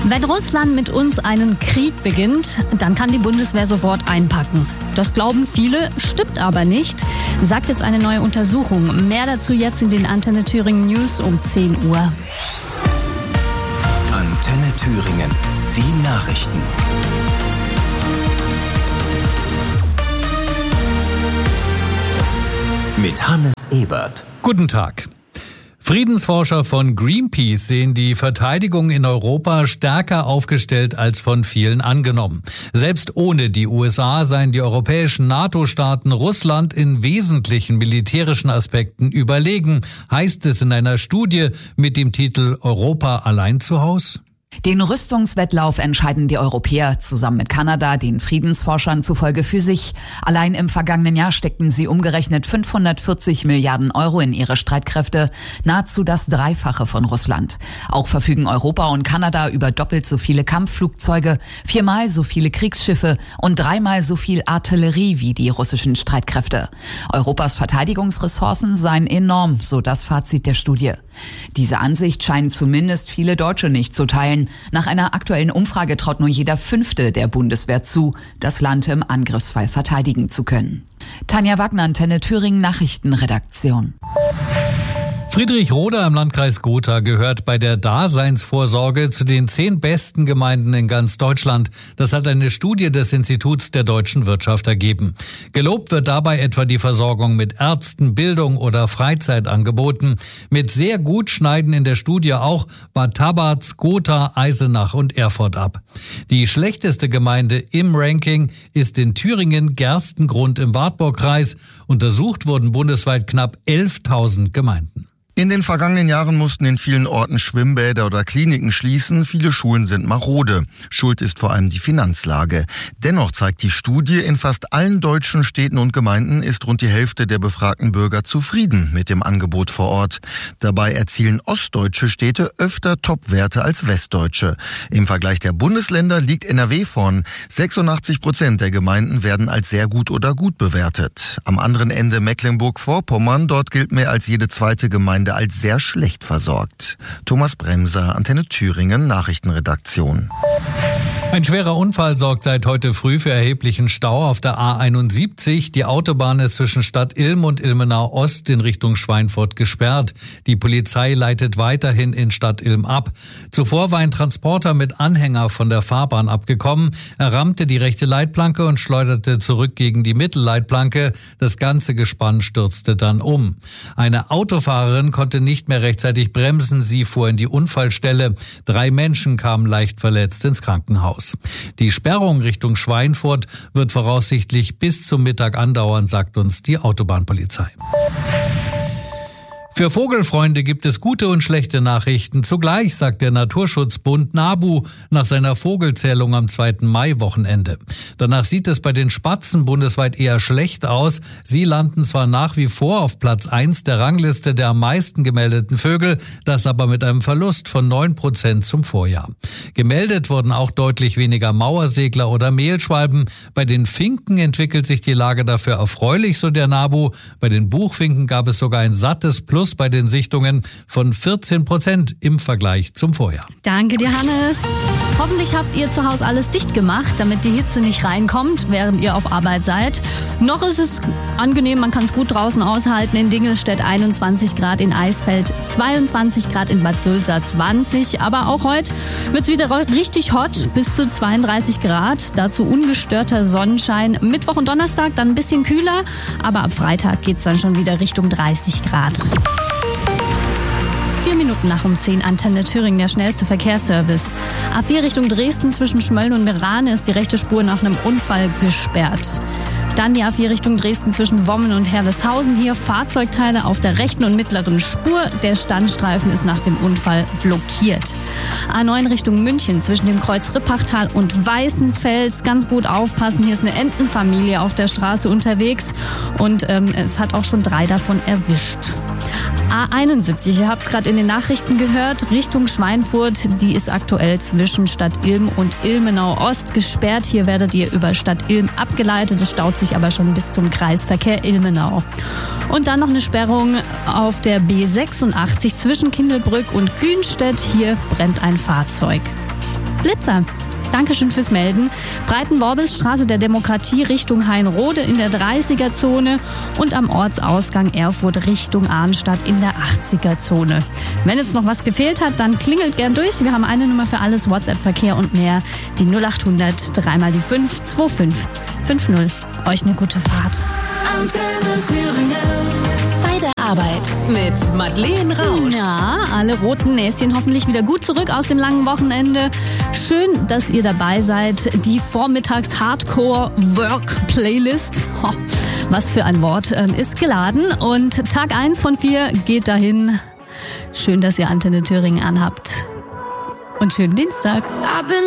Wenn Russland mit uns einen Krieg beginnt, dann kann die Bundeswehr sofort einpacken. Das glauben viele, stimmt aber nicht, sagt jetzt eine neue Untersuchung. Mehr dazu jetzt in den Antenne Thüringen News um 10 Uhr. Antenne Thüringen, die Nachrichten. Mit Hannes Ebert. Guten Tag. Friedensforscher von Greenpeace sehen die Verteidigung in Europa stärker aufgestellt als von vielen angenommen. Selbst ohne die USA seien die europäischen NATO-Staaten Russland in wesentlichen militärischen Aspekten überlegen, heißt es in einer Studie mit dem Titel Europa allein zu Haus? Den Rüstungswettlauf entscheiden die Europäer zusammen mit Kanada, den Friedensforschern zufolge, für sich. Allein im vergangenen Jahr steckten sie umgerechnet 540 Milliarden Euro in ihre Streitkräfte, nahezu das Dreifache von Russland. Auch verfügen Europa und Kanada über doppelt so viele Kampfflugzeuge, 4-mal so viele Kriegsschiffe und 3-mal so viel Artillerie wie die russischen Streitkräfte. Europas Verteidigungsressourcen seien enorm, so das Fazit der Studie. Diese Ansicht scheinen zumindest viele Deutsche nicht zu teilen. Nach einer aktuellen Umfrage traut nur jeder Fünfte der Bundeswehr zu, das Land im Angriffsfall verteidigen zu können. Tanja Wagner, Antenne Thüringen Nachrichtenredaktion. Friedrichroda im Landkreis Gotha gehört bei der Daseinsvorsorge zu den 10 besten Gemeinden in ganz Deutschland. Das hat eine Studie des Instituts der deutschen Wirtschaft ergeben. Gelobt wird dabei etwa die Versorgung mit Ärzten, Bildung oder Freizeitangeboten. Mit sehr gut schneiden in der Studie auch Bad Tabarz, Gotha, Eisenach und Erfurt ab. Die schlechteste Gemeinde im Ranking ist in Thüringen Gerstengrund im Wartburgkreis. Untersucht wurden bundesweit knapp 11.000 Gemeinden. In den vergangenen Jahren mussten in vielen Orten Schwimmbäder oder Kliniken schließen. Viele Schulen sind marode. Schuld ist vor allem die Finanzlage. Dennoch zeigt die Studie, in fast allen deutschen Städten und Gemeinden ist rund die Hälfte der befragten Bürger zufrieden mit dem Angebot vor Ort. Dabei erzielen ostdeutsche Städte öfter Topwerte als westdeutsche. Im Vergleich der Bundesländer liegt NRW vorn. 86% der Gemeinden werden als sehr gut oder gut bewertet. Am anderen Ende Mecklenburg-Vorpommern, dort gilt mehr als jede zweite Gemeinde als sehr schlecht versorgt. Thomas Bremser, Antenne Thüringen, Nachrichtenredaktion. Ein schwerer Unfall sorgt seit heute früh für erheblichen Stau auf der A71. Die Autobahn ist zwischen Stadt Ilm und Ilmenau Ost in Richtung Schweinfurt gesperrt. Die Polizei leitet weiterhin in Stadt Ilm ab. Zuvor war ein Transporter mit Anhänger von der Fahrbahn abgekommen. Er rammte die rechte Leitplanke und schleuderte zurück gegen die Mittelleitplanke. Das ganze Gespann stürzte dann um. Eine Autofahrerin konnte nicht mehr rechtzeitig bremsen. Sie fuhr in die Unfallstelle. 3 Menschen kamen leicht verletzt ins Krankenhaus. Die Sperrung Richtung Schweinfurt wird voraussichtlich bis zum Mittag andauern, sagt uns die Autobahnpolizei. Für Vogelfreunde gibt es gute und schlechte Nachrichten. Zugleich, sagt der Naturschutzbund NABU nach seiner Vogelzählung am 2. Mai-Wochenende. Danach sieht es bei den Spatzen bundesweit eher schlecht aus. Sie landen zwar nach wie vor auf Platz 1 der Rangliste der am meisten gemeldeten Vögel, das aber mit einem Verlust von 9% zum Vorjahr. Gemeldet wurden auch deutlich weniger Mauersegler oder Mehlschwalben. Bei den Finken entwickelt sich die Lage dafür erfreulich, so der NABU. Bei den Buchfinken gab es sogar ein sattes Plus bei den Sichtungen von 14% im Vergleich zum Vorjahr. Danke dir, Hannes. Hoffentlich habt ihr zu Hause alles dicht gemacht, damit die Hitze nicht reinkommt, während ihr auf Arbeit seid. Noch ist es angenehm, man kann es gut draußen aushalten. In Dingelstedt 21 Grad, in Eisfeld 22 Grad, in Bad Sulza 20. Aber auch heute wird es wieder richtig hot, bis zu 32 Grad. Dazu ungestörter Sonnenschein. Mittwoch und Donnerstag dann ein bisschen kühler, aber ab Freitag geht es dann schon wieder Richtung 30 Grad. 4 Minuten nach um 10, Antenne Thüringen, der schnellste Verkehrsservice. A4 Richtung Dresden zwischen Schmölln und Meerane ist die rechte Spur nach einem Unfall gesperrt. Dann die A4 Richtung Dresden zwischen Wommen und Herleshausen. Hier Fahrzeugteile auf der rechten und mittleren Spur. Der Standstreifen ist nach dem Unfall blockiert. A9 Richtung München zwischen dem Kreuz Rippachtal und Weißenfels. Ganz gut aufpassen, hier ist eine Entenfamilie auf der Straße unterwegs und es hat auch schon 3 davon erwischt. A71, ihr habt es gerade in den Nachrichten gehört, Richtung Schweinfurt, die ist aktuell zwischen Stadt Ilm und Ilmenau Ost gesperrt. Hier werdet ihr über Stadt Ilm abgeleitet, es staut sich aber schon bis zum Kreisverkehr Ilmenau. Und dann noch eine Sperrung auf der B86 zwischen Kindelbrück und Kühnstedt, hier brennt ein Fahrzeug. Blitzer. Dankeschön fürs Melden. Breitenworbelsstraße der Demokratie Richtung Hainrode in der 30er-Zone und am Ortsausgang Erfurt Richtung Arnstadt in der 80er-Zone. Wenn jetzt noch was gefehlt hat, dann klingelt gern durch. Wir haben eine Nummer für alles, WhatsApp-Verkehr und mehr. Die 0800 3 mal die 5 25 50. Euch eine gute Fahrt. Antenne Thüringen. Bei der Arbeit mit Madeleine Rausch. Ja, alle roten Näschen hoffentlich wieder gut zurück aus dem langen Wochenende. Schön, dass ihr dabei seid. Die Vormittags-Hardcore-Work-Playlist, was für ein Wort, ist geladen. Und Tag 1 von 4 geht dahin. Schön, dass ihr Antenne Thüringen anhabt. Und schönen Dienstag.